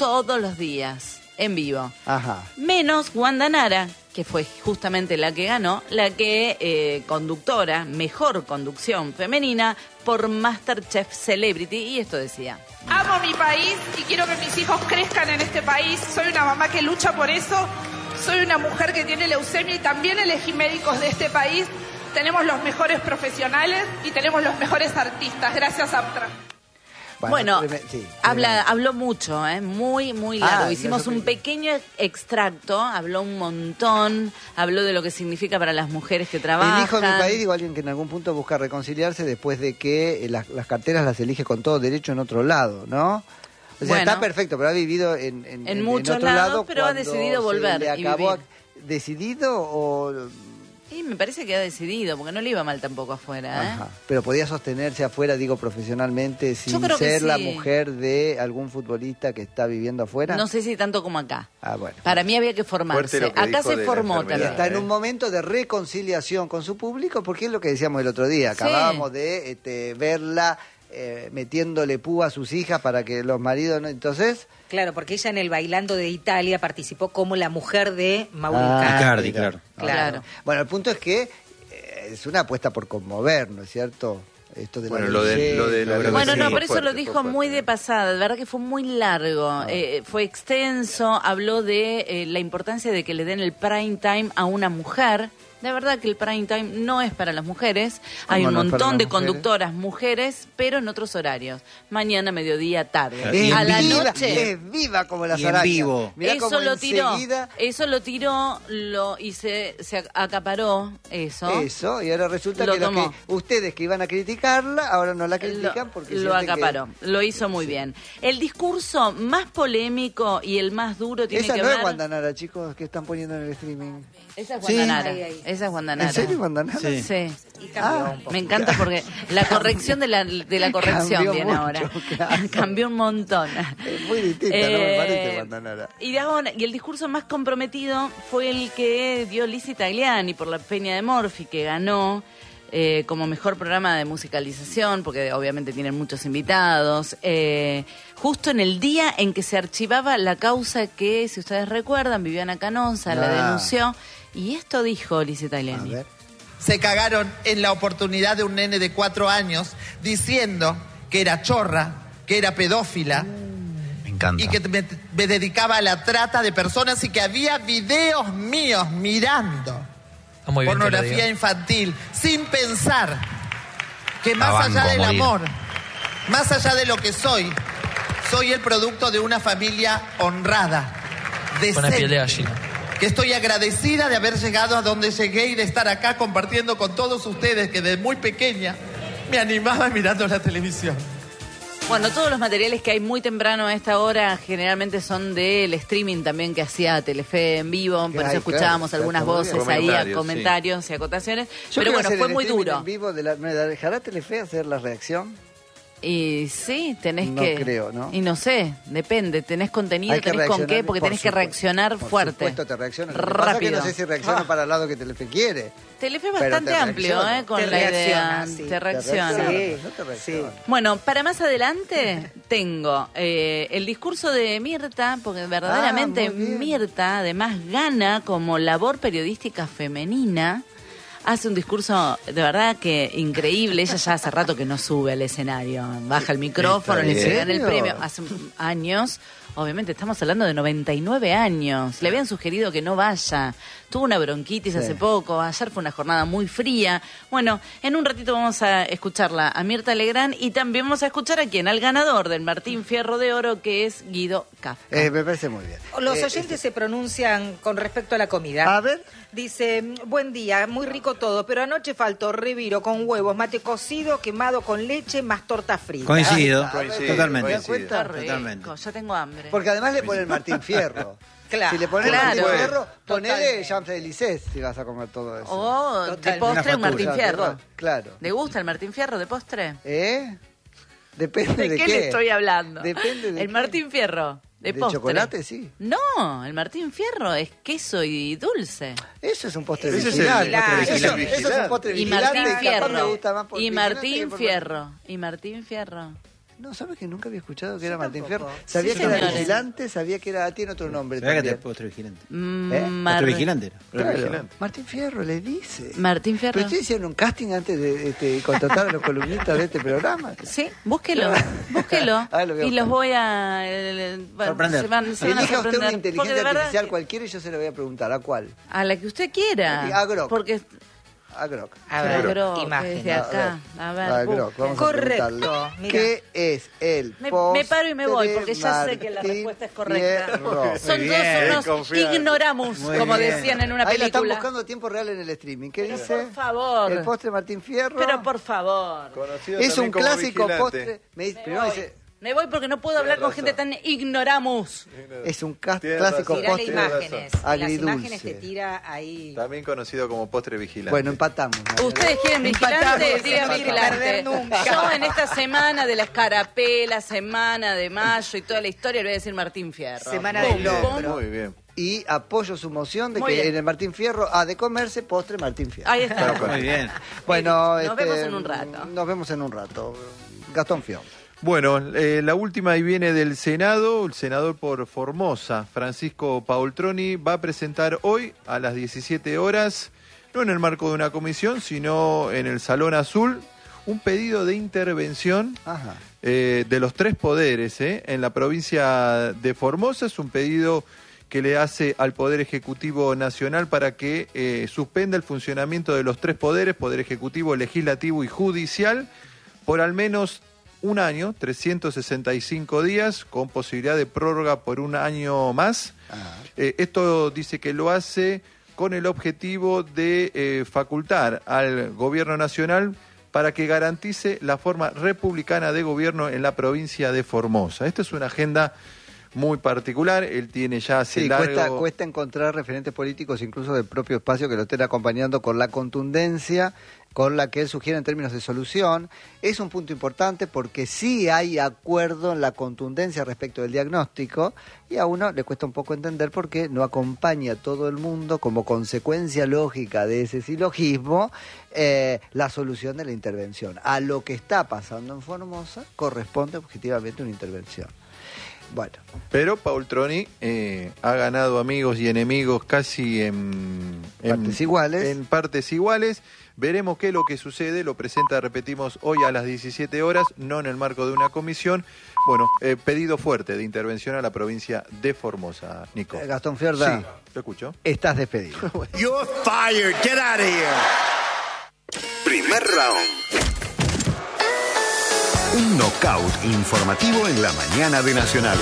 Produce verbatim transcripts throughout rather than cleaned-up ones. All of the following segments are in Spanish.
todos los días, en vivo. Ajá. Menos Wanda Nara, que fue justamente la que ganó, la que eh, conductora, mejor conducción femenina por MasterChef Celebrity. Y esto decía: amo mi país y quiero que mis hijos crezcan en este país. Soy una mamá que lucha por eso. Soy una mujer que tiene leucemia y también elegí médicos de este país. Tenemos los mejores profesionales y tenemos los mejores artistas. Gracias, Aptra. Bueno, Bueno sí, habla, habló mucho, ¿eh? muy, muy largo. Ah, Hicimos no, un pequeño extracto, habló un montón, habló de lo que significa para las mujeres que trabajan. Elijo mi país, digo, alguien que en algún punto busca reconciliarse después de que eh, las, las carteras las elige con todo derecho en otro lado, ¿no? O sea, Bueno, está perfecto, pero ha vivido en, en, en en muchos otro lados, lado pero ha cuando decidido se volver le y acabó vivir. ¿Decidido o...? Y me parece que ha decidido, porque no le iba mal tampoco afuera, ¿eh? Ajá. Pero podía sostenerse afuera, digo, profesionalmente, sin creo que ser sí. la mujer de algún futbolista que está viviendo afuera. No sé si tanto como acá. Ah, bueno. Para mí había que Fuerte formarse. lo que Acá dijo se de la formó enfermedad. también. Está en ¿eh? un momento de reconciliación con su público, porque es lo que decíamos el otro día. Acabábamos Sí. de este, verla eh, metiéndole púa a sus hijas para que los maridos no... Entonces... Claro, porque ella en el Bailando de Italia participó como la mujer de Mauro Ah, Icardi. Icardi, claro. Claro. Bueno, el punto es que eh, es una apuesta por conmover, ¿no es cierto? Esto de Bueno, la lo de- belleza, lo de la lo de- Bueno, Sí, no, fue pero eso fuerte, lo fue dijo fuerte. muy de pasada, de verdad que fue muy largo, Ah. eh, fue extenso, habló de eh, la importancia de que le den el prime time a una mujer. De verdad que el prime time no es para las mujeres, hay ¿Cómo un no es para montón las de mujeres? conductoras mujeres, pero en otros horarios, mañana, mediodía, tarde. Es A la viva, noche... es viva como las Y en arañas. vivo. Mirá Eso cómo lo tiró, enseguida- eso lo tiró lo, y se, se acaparó eso. Eso, y ahora resulta Lo que, lo tomó. que ustedes que iban a criticarla, ahora no la critican porque lo sienten acaparó, que... lo hizo muy bien. El discurso más polémico y el más duro tiene Esa que no ver... es Guandanara, chicos, que están poniendo en el streaming. Esa es Sí. Guandanara. Ahí, ahí. Esa es Guandanara. ¿En serio, Guandanara? Sí. Sí. Y cambió Ah, un poco. Me encanta porque la corrección de la, de la corrección Cambió viene mucho, ahora. claro. Cambió un montón. Es muy distinta, no me Eh, parece Guandanara. Y, de ahora- y el discurso más comprometido fue el que dio Lizzie Tagliani por la Peña de Morphy, que ganó eh, como mejor programa de musicalización, porque obviamente tienen muchos invitados, eh, justo en el día en que se archivaba la causa que, si ustedes recuerdan, Viviana Canosa la Ah. denunció. Y esto dijo Lizzie A Tagliani. ver. Se cagaron en la oportunidad de un nene de cuatro años diciendo que era chorra, que era pedófila Me encanta. y que me, me dedicaba a la trata de personas y que había videos míos mirando Está muy bien que lo pornografía diga. infantil sin pensar que La más allá banco a del morir. amor, más allá de lo que soy, soy el producto de una familia honrada, Con la piel de decente, gallina. que estoy agradecida de haber llegado a donde llegué y de estar acá compartiendo con todos ustedes que desde muy pequeña me animaba mirando la televisión. Bueno, todos los materiales que hay muy temprano a esta hora generalmente son del streaming también que hacía Telefe en vivo, por Ay, eso escuchábamos claro, algunas está muy voces bien. ahí, Comentarios, comentarios y acotaciones, Yo pero quiero bueno, hacer fue el muy streaming duro. En vivo de la, ¿me dejará Telefe hacer la reacción? Y sí, tenés No que... creo, ¿no? Y no sé, depende, tenés contenido, Hay que tenés con reaccionar, qué, porque por tenés que supuesto, reaccionar por fuerte. supuesto te reacciona. Lo que pasa es que Rápido. no sé si reacciona Ah. para el lado que Telefe quiere. Telefe es Pero bastante te amplio, reacciona. ¿eh? Con Te la idea. reacciona, sí. Te Te reacciona. reacciona, Sí. no te reacciona. Bueno, para más adelante tengo eh, el discurso de Mirta, porque verdaderamente Ah, muy bien. Mirta además gana como labor periodística femenina. Hace un discurso de verdad que increíble. Ella ya hace rato que no sube al escenario. Baja el micrófono, ¿En le entregan el serio? premio. Hace años. Obviamente estamos hablando de noventa y nueve años. Le habían sugerido que no vaya. Tuvo una bronquitis Sí. hace poco. Ayer fue una jornada muy fría. Bueno, en un ratito vamos a escucharla a Mirta Legrand y también vamos a escuchar a quien, al ganador del Martín Fierro de Oro, que es Guido Kafka. Eh, me parece muy bien. Los Eh, oyentes se pronuncian con respecto a la comida. A ver. Dice, buen día, muy rico todo, pero anoche faltó reviro con huevos, mate cocido, quemado con leche, más torta frita. Coincido, Coincido, totalmente. ¿Te das cuenta? Está rico, Totalmente. ya tengo hambre. Porque además le ponen Martín Fierro. Claro. Si le pones Claro. Martín Fierro, ponele Totalmente. Champs-Élysées si vas a comer todo eso. Oh, de Totalmente. postre un Una Martín factura. Fierro. Claro. ¿Le gusta el Martín Fierro de postre? ¿Eh? Depende de, ¿De qué, qué le estoy hablando? Depende de El qué. Martín Fierro, de, ¿De postre. chocolate, sí? No, el Martín Fierro es queso y dulce. Eso es un postre Ese es el vigilante. postre Eso, vigilante. eso es un postre Y vigilante. Martín capaz me Fierro. gusta más por Y vigilante que Martín por- Fierro. Y Martín Fierro. No, ¿sabes que nunca había escuchado que era Yo Martín tampoco. Fierro? Sabía Sí, que era señores. vigilante, sabía que era, tiene otro nombre ¿Sabés que también. era postre vigilante? Mm, ¿Eh? Mar- Postre vigilante era. Claro, Vigilante. Martín Fierro le dice. Martín Fierro. Pero ustedes hicieron un casting antes de este, contratar a los columnistas de este programa. Sí, búsquelo, búsquelo. Ah, lo voy a y los buscar. voy a... eh, bueno, Sorprender. se van, se van a Elija usted sorprender. una Porque inteligencia de verdad artificial que- cualquiera y yo se lo voy a preguntar. ¿A cuál? A la que usted quiera. A Grok. Porque... A Grok. A Claro, ver, Grok, imágenes. desde acá. A ver, A Grok, busque. vamos a Correcto, preguntarle. mira. ¿Qué es el Me, postre me paro y me voy, porque ya sé que la Martín respuesta es correcta. Fierro? Son Muy todos bien, unos confiado. ignoramus, Muy como bien. decían en una Ahí la están película. buscando a tiempo real en el streaming. ¿Qué Pero dice? por favor. El postre Martín Fierro. Pero por favor. Conocido es también un como clásico vigilante. postre. Me dice, Me primero voy. dice, Me voy porque no puedo hablar con razón. gente tan ignoramus. es un ca- Tiene clásico razón. Tirale postre. Tiene imágenes. razón. En las Agridulce. imágenes te tira ahí. También conocido como postre vigilante. Bueno, empatamos. Mariela. Ustedes quieren vigilante, Empatamos, digan no quiere vigilante. perder nunca. Yo en esta semana de la escarapela, semana de mayo y toda la historia le voy a decir Martín Fierro. Semana Pum, del pum. logro. Muy bien. Y apoyo su moción de Muy que bien. en el Martín Fierro ha de comerse postre Martín Fierro. Ahí está. Muy bien. Bueno, Nos este, vemos en un rato. Nos vemos en un rato. Gastón Fion. Bueno, eh, la última ahí viene del Senado. El senador por Formosa, Francisco Paultroni, va a presentar hoy a las diecisiete horas, no en el marco de una comisión, sino en el Salón Azul, un pedido de intervención Ajá. eh, de los tres poderes eh, en la provincia de Formosa. Es un pedido que le hace al Poder Ejecutivo Nacional para que eh, suspenda el funcionamiento de los tres poderes, Poder Ejecutivo, Legislativo y Judicial, por al menos un año, trescientos sesenta y cinco días, con posibilidad de prórroga por un año más. Eh, esto dice que lo hace con el objetivo de eh, facultar al Gobierno Nacional para que garantice la forma republicana de gobierno en la provincia de Formosa. Esta es una agenda muy particular, él tiene ya hace Sí, largo... cuesta, cuesta encontrar referentes políticos, incluso del propio espacio, que lo estén acompañando con la contundencia con la que él sugiere en términos de solución. Es un punto importante porque sí hay acuerdo en la contundencia respecto del diagnóstico y a uno le cuesta un poco entender por qué no acompaña a todo el mundo como consecuencia lógica de ese silogismo eh, la solución de la intervención. A lo que está pasando en Formosa corresponde objetivamente una intervención. Bueno, Pero Paultroni eh, ha ganado amigos y enemigos casi en, en Partes iguales. En partes iguales. Veremos qué es lo que sucede. Lo presenta, repetimos, hoy a las diecisiete horas, no en el marco de una comisión. Bueno, eh, pedido fuerte de intervención a la provincia de Formosa, Nico. Eh, Gastón Fiorda. Sí, lo escucho. estás despedido. You're fired. Get out of here. Primer round. Un knockout informativo en la mañana de Nacional.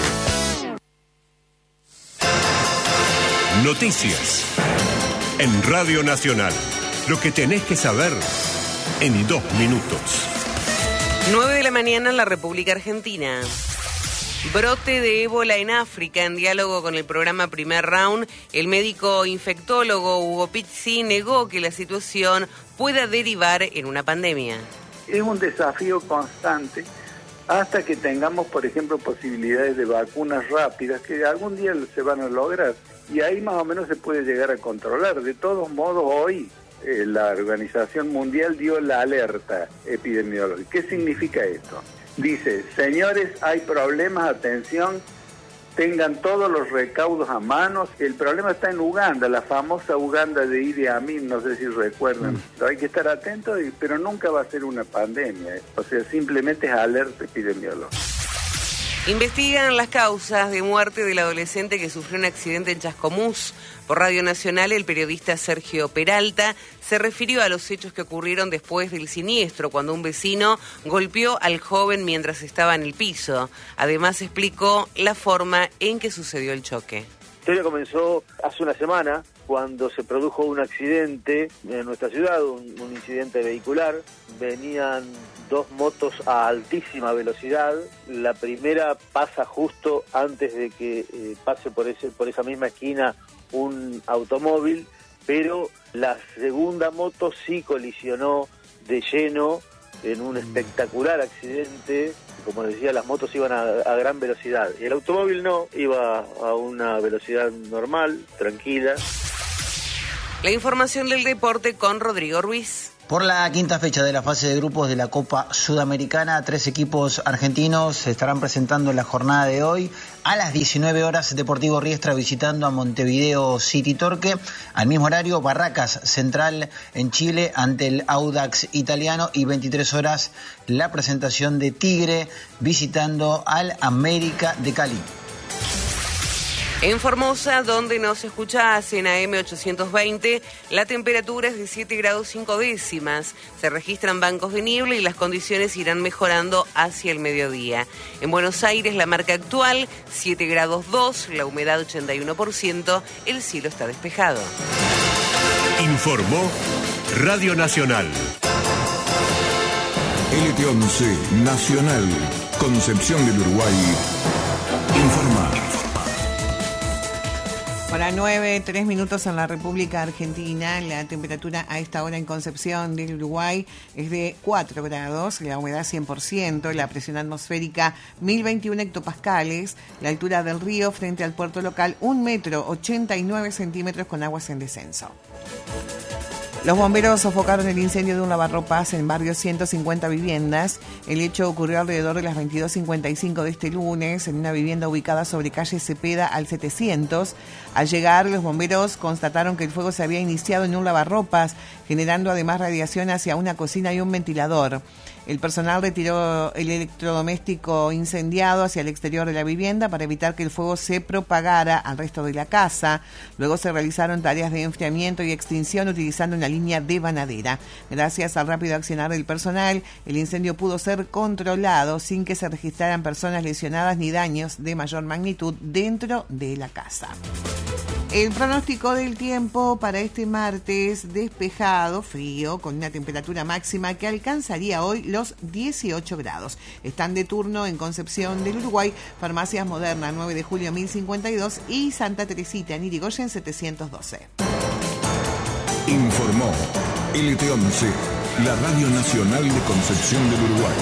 Noticias. En Radio Nacional. Lo que tenés que saber en dos minutos. nueve de la mañana en la República Argentina. Brote de ébola en África. En diálogo con el programa Primer Round, el médico infectólogo Hugo Pizzi negó que la situación pueda derivar en una pandemia. Es un desafío constante hasta que tengamos, por ejemplo, posibilidades de vacunas rápidas que algún día se van a lograr y ahí más o menos se puede llegar a controlar. De todos modos, hoy eh, la Organización Mundial dio la alerta epidemiológica. ¿Qué significa esto? Dice, señores, hay problemas, atención, tengan todos los recaudos a manos. El problema está en Uganda, la famosa Uganda de Idi Amin, no sé si recuerdan. Mm. Hay que estar atentos, pero nunca va a ser una pandemia. O sea, simplemente es alerta epidemiológica. Investigan las causas de muerte del adolescente que sufrió un accidente en Chascomús. Por Radio Nacional, el periodista Sergio Peralta se refirió a los hechos que ocurrieron después del siniestro, cuando un vecino golpeó al joven mientras estaba en el piso. Además, explicó la forma en que sucedió el choque. La historia comenzó hace una semana, cuando se produjo un accidente en nuestra ciudad, un, un incidente vehicular. Venían dos motos a altísima velocidad. La primera pasa justo antes de que eh, pase por ese por esa misma esquina un automóvil, pero la segunda moto sí colisionó de lleno en un espectacular accidente. Como decía, las motos iban a, a gran velocidad. El automóvil no, iba a una velocidad normal, tranquila. La información del deporte con Rodrigo Ruiz. Por la quinta fecha de la fase de grupos de la Copa Sudamericana, tres equipos argentinos se estarán presentando en la jornada de hoy. A las diecinueve horas, Deportivo Riestra visitando a Montevideo City Torque. Al mismo horario, Barracas Central en Chile ante el Audax italiano. Y veintitrés horas, la presentación de Tigre visitando al América de Cali. En Formosa, donde nos escuchás en A M ochocientos veinte, la temperatura es de siete grados cinco décimas. Se registran bancos de niebla y las condiciones irán mejorando hacia el mediodía. En Buenos Aires, la marca actual, siete grados dos, la humedad ochenta y uno por ciento, el cielo está despejado. Informó Radio Nacional. L T once Nacional, Concepción del Uruguay, informa. Hora nueve, tres minutos en la República Argentina. La temperatura a esta hora en Concepción del Uruguay es de cuatro grados, la humedad cien por ciento, la presión atmosférica mil veintiuno hectopascales, la altura del río frente al puerto local un metro ochenta y nueve centímetros con aguas en descenso. Los bomberos sofocaron el incendio de un lavarropas en barrio ciento cincuenta viviendas. El hecho ocurrió alrededor de las veintidós cincuenta y cinco de este lunes en una vivienda ubicada sobre calle Cepeda al setecientos. Al llegar, los bomberos constataron que el fuego se había iniciado en un lavarropas, generando además radiación hacia una cocina y un ventilador. El personal retiró el electrodoméstico incendiado hacia el exterior de la vivienda para evitar que el fuego se propagara al resto de la casa. Luego se realizaron tareas de enfriamiento y extinción utilizando una línea de vanadera. Gracias al rápido accionar del personal, el incendio pudo ser controlado sin que se registraran personas lesionadas ni daños de mayor magnitud dentro de la casa. El pronóstico del tiempo para este martes: despejado, frío, con una temperatura máxima que alcanzaría hoy los dieciocho grados. Están de turno en Concepción del Uruguay, Farmacias Moderna, nueve de julio mil cincuenta y dos y Santa Teresita en Irigoyen setecientos doce. Informó L T once, la Radio Nacional de Concepción del Uruguay.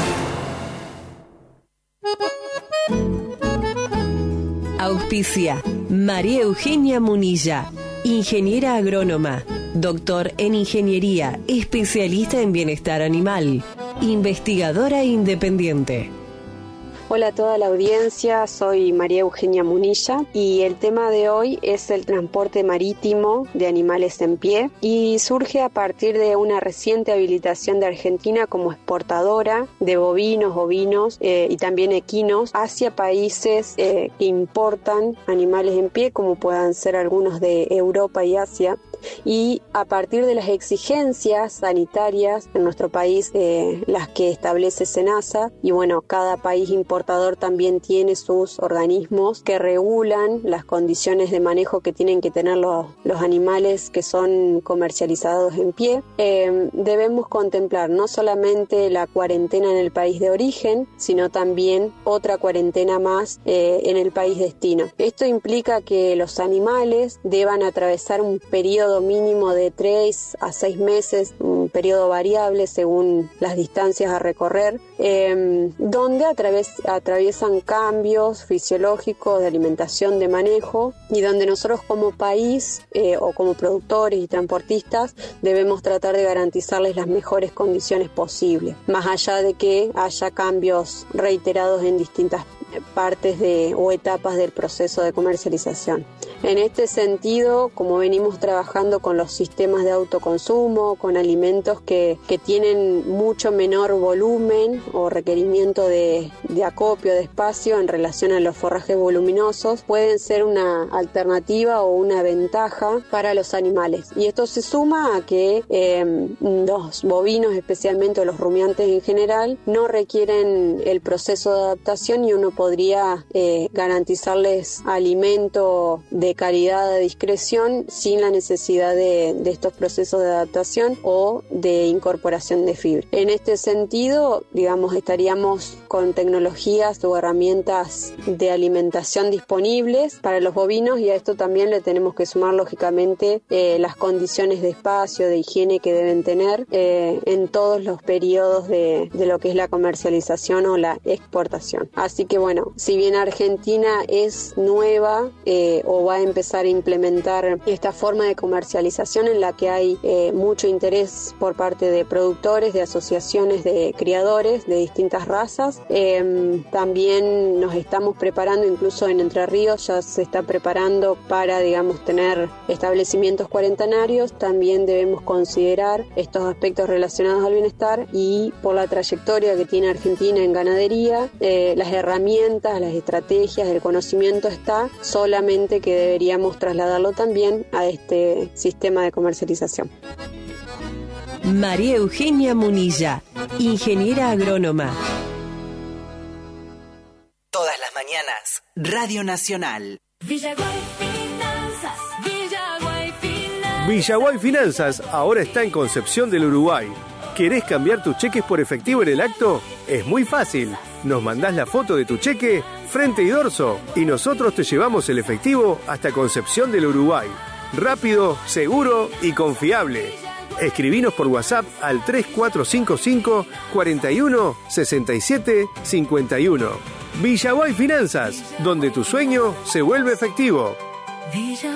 Auspicia María Eugenia Munilla, ingeniera agrónoma, doctor en ingeniería, especialista en bienestar animal, investigadora independiente. Hola a toda la audiencia, soy María Eugenia Munilla y el tema de hoy es el transporte marítimo de animales en pie y surge a partir de una reciente habilitación de Argentina como exportadora de bovinos, ovinos eh, y también equinos hacia países eh, que importan animales en pie, como puedan ser algunos de Europa y Asia. Y a partir de las exigencias sanitarias en nuestro país, eh, las que establece SENASA, y bueno, cada país importador también tiene sus organismos que regulan las condiciones de manejo que tienen que tener los, los animales que son comercializados en pie, eh, debemos contemplar no solamente la cuarentena en el país de origen, sino también otra cuarentena más eh, en el país destino. Esto implica que los animales deban atravesar un periodo mínimo de tres a seis meses, un periodo variable según las distancias a recorrer, eh, donde atraves, atraviesan cambios fisiológicos de alimentación, de manejo, y donde nosotros como país eh, o como productores y transportistas debemos tratar de garantizarles las mejores condiciones posibles, más allá de que haya cambios reiterados en distintas partes de o etapas del proceso de comercialización. En este sentido, como venimos trabajando con los sistemas de autoconsumo, con alimentos que, que tienen mucho menor volumen o requerimiento de, de acopio, de espacio en relación a los forrajes voluminosos, pueden ser una alternativa o una ventaja para los animales. Y esto se suma a que eh, los bovinos, especialmente los rumiantes en general, no requieren el proceso de adaptación y uno podría eh, garantizarles alimento de calidad a discreción sin la necesidad de, de estos procesos de adaptación o de incorporación de fibra. En este sentido, digamos, estaríamos con tecnologías o herramientas de alimentación disponibles para los bovinos, y a esto también le tenemos que sumar lógicamente eh, las condiciones de espacio, de higiene que deben tener eh, en todos los periodos de, de lo que es la comercialización o la exportación. Así que bueno, bueno, si bien Argentina es nueva eh, o va a empezar a implementar esta forma de comercialización en la que hay eh, mucho interés por parte de productores, de asociaciones de criadores de distintas razas, eh, también nos estamos preparando, incluso en Entre Ríos ya se está preparando para, digamos, tener establecimientos cuarentenarios. También debemos considerar estos aspectos relacionados al bienestar y por la trayectoria que tiene Argentina en ganadería, eh, las herramientas, las estrategias, el conocimiento está, solamente que deberíamos trasladarlo también a este sistema de comercialización. María Eugenia Munilla, ingeniera agrónoma. Todas las mañanas, Radio Nacional. Villaguay Finanzas, Villaguay Finanzas. Villaguay Finanzas ahora está en Concepción del Uruguay. ¿Querés cambiar tus cheques por efectivo en el acto? Es muy fácil. Nos mandás la foto de tu cheque, frente y dorso, y nosotros te llevamos el efectivo hasta Concepción del Uruguay. Rápido, seguro y confiable. Escribinos por WhatsApp al tres cuatro cinco cinco, cuatro uno, seis siete cinco uno. Villaguay Finanzas, donde tu sueño se vuelve efectivo.